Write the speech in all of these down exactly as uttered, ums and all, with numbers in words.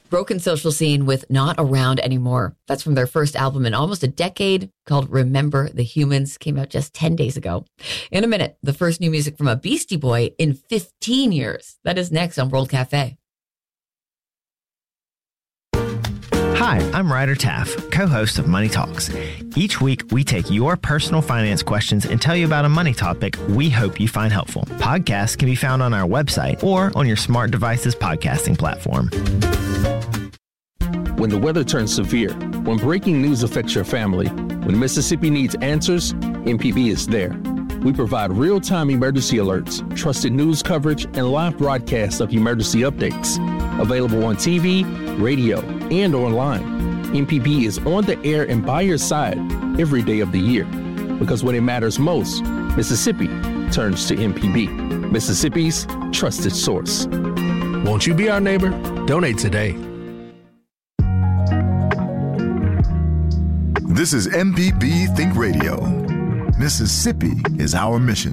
Broken Social Scene with Not Around Anymore. That's from their first album in almost a decade called Remember the Humans. Came out just ten days ago. In a minute, the first new music from a Beastie Boy in fifteen years. That is next on World Cafe. Hi, I'm Ryder Taff, co-host of Money Talks. Each week, we take your personal finance questions and tell you about a money topic we hope you find helpful. Podcasts can be found on our website or on your smart device's podcasting platform. When the weather turns severe, when breaking news affects your family, when Mississippi needs answers, M P B is there. We provide real-time emergency alerts, trusted news coverage, and live broadcasts of emergency updates. Available on T V, radio, and online. M P B is on the air and by your side every day of the year. Because when it matters most, Mississippi turns to M P B, Mississippi's trusted source. Won't you be our neighbor? Donate today. This is M P B Think Radio. Mississippi is our mission.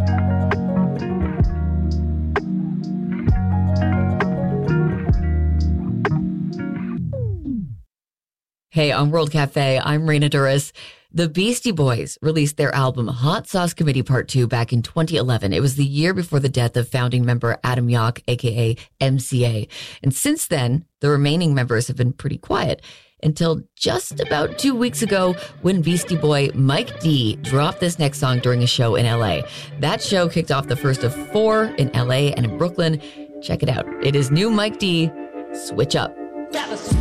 Hey, on World Cafe, I'm Raina Duras. The Beastie Boys released their album Hot Sauce Committee Part two back in twenty eleven. It was the year before the death of founding member Adam Yauch, a k a. M C A. And since then, the remaining members have been pretty quiet until just about two weeks ago when Beastie Boy Mike D dropped this next song during a show in L A. That show kicked off the first of four in L A and in Brooklyn. Check it out. It is new Mike D, Switch Up.